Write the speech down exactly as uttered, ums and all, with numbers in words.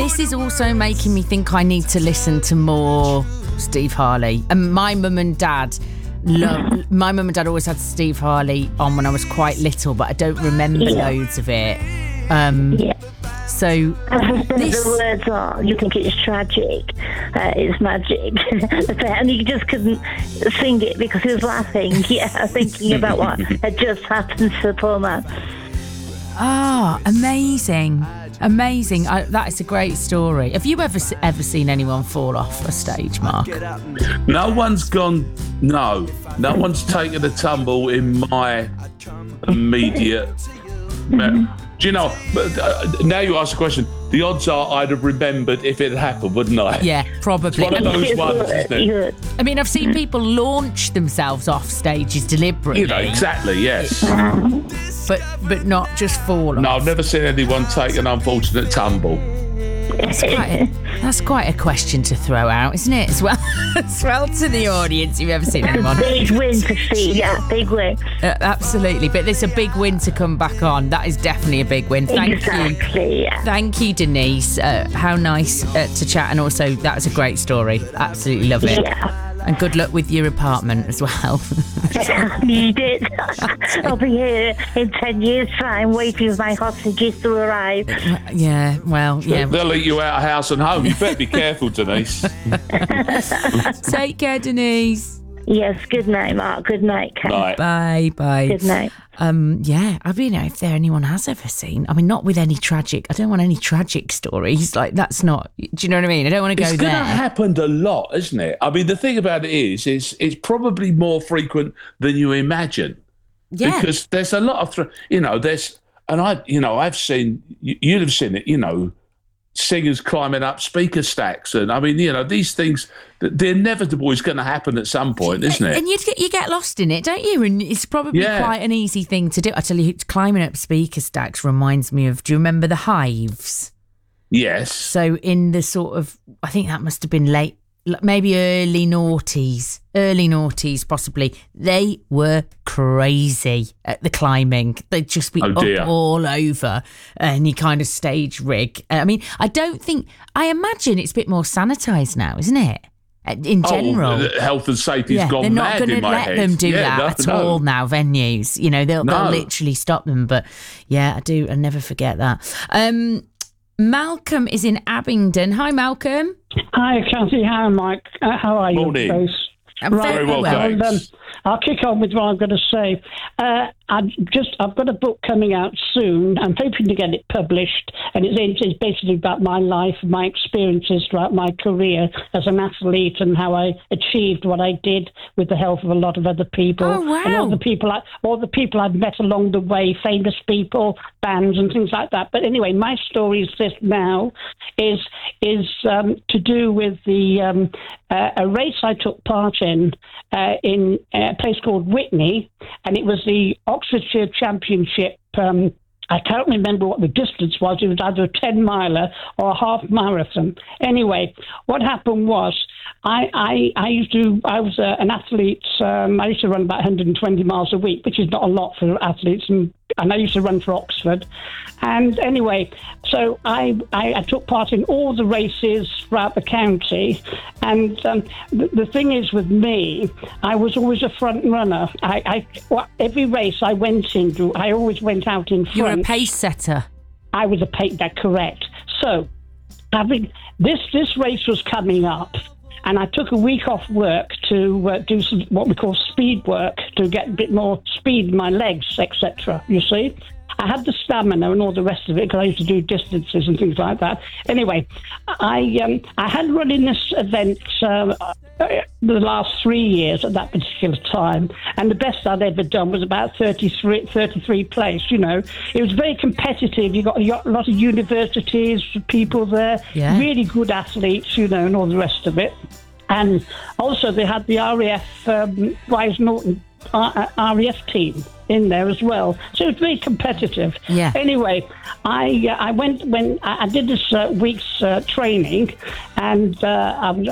this is also making me think I need to listen to more Steve Harley. And my mum and dad love. My mum and dad always had Steve Harley on when I was quite little, but I don't remember yeah. loads of it. Um, yeah. So this... the words are, you think it's tragic, uh, it's magic, and he just couldn't sing it because he was laughing. Yeah, thinking about what had just happened to the poor man. Ah, amazing, amazing! I, that is a great story. Have you ever ever seen anyone fall off a stage, Mark? No one's gone. No, no one's taken a tumble in my immediate. Mm-hmm. Do you know, uh, now you ask the question, the odds are I'd have remembered if it had happened, wouldn't I? Yeah, probably. It's one of those ones, isn't it? I mean, I've seen people launch themselves off stages deliberately. You know, exactly, yes. But but not just fall off. No, I've never seen anyone take an unfortunate tumble. That's quite, a, that's quite a question to throw out, isn't it? As well, as well to the audience, you've ever seen anyone. Big win to see, yeah, big win. Uh, absolutely, but there's a big win to come back on. That is definitely a big win. Thank exactly, you, yeah. Thank you, Denise. Uh, how nice uh, to chat, and also that was a great story. Absolutely love it. Yeah. And good luck with your apartment as well. I need it. I'll be here in ten years' time waiting for my hostages to arrive. Yeah, well, yeah. They'll eat you out of house and home. You better be careful, Denise. Take care, Denise. Yes, good night, Mark. Good night, Ken. Night. Bye, bye. Good night. Um, yeah, I mean, if there anyone has ever seen, I mean, not with any tragic, I don't want any tragic stories. Like, that's not, do you know what I mean? I don't want to go it's there. It's going to happen a lot, isn't it? I mean, the thing about it is, it's, it's probably more frequent than you imagine. Yeah. Because there's a lot of, th- you know, there's, and I, you know, I've seen, you, you'd have seen it, you know, singers climbing up speaker stacks, and I mean, you know, these things, the inevitable is going to happen at some point, isn't it? And you get you get lost in it, don't you? And it's probably yeah. quite an easy thing to do. I tell you, climbing up speaker stacks reminds me of. Do you remember the Hives? Yes. So in the sort of, I think that must have been late, maybe early noughties, early noughties possibly. They were crazy at the climbing. They'd just be oh up all over any kind of stage rig. I mean, I don't think, I imagine it's a bit more sanitised now, isn't it? In general. Oh, health and safety's yeah, gone mad in my head. They're not going to let them do yeah, that no, at no. all now, venues. You know, they'll, no. they'll literally stop them. But yeah, I do, I never forget that. Um, Malcolm is in Abingdon. Hi, Malcolm. Hi, Kathy. Hi, Mike. Uh, how are Morning. you both? I'm right, very well, well thanks. Um, I'll kick on with what I'm going to say. Uh, I just I've got a book coming out soon. I'm hoping to get it published, and it's, it's basically about my life, my experiences throughout my career as an athlete, and how I achieved what I did with the help of a lot of other people. Oh, wow. And all the people, I, all the people I've met along the way, famous people, bands, and things like that. But anyway, my story is this now is is um, to do with the um, uh, a race I took part in uh, in a place called Whitney, and it was the Oxfordshire Championship. Um, I can't remember what the distance was. It was either a ten miler or a half marathon. Anyway, what happened was I I, I used to I was uh, an athlete. Um, I used to run about one hundred twenty miles a week, which is not a lot for athletes, and and I used to run for Oxford. And anyway, so I, I, I took part in all the races throughout the county. And um, the, the thing is with me, I was always a front runner. I, I well, every race I went into, I always went out in front. You're a pace setter. I was a pace, that's correct. So having this this race was coming up, and I took a week off work to uh, do some what we call speed work to get a bit more speed in my legs, et cetera. You see, I had the stamina and all the rest of it because I used to do distances and things like that. Anyway, I um, I had run in this event uh, the last three years at that particular time, and the best I'd ever done was about thirty-three, thirty-three place. You know, it was very competitive. You got a lot of universities, people there, yeah. really good athletes, you know, and all the rest of it. And also they had the R A F um, Wise Norton R A F team in there as well, so it was very competitive. Yeah. Anyway, I uh, I went when I, I did this uh, week's uh, training, and uh, I,